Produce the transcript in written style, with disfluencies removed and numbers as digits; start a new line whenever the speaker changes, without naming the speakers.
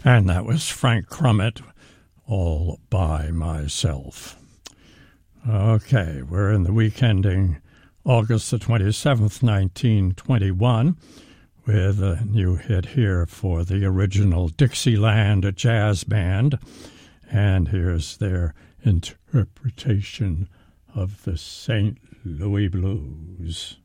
And that was Frank Crummett, All by Myself. Okay, we're in the week ending August the 27th, 1921, with a new hit here for the original Dixieland Jazz Band. And here's their interpretation of the St. Louis Blues.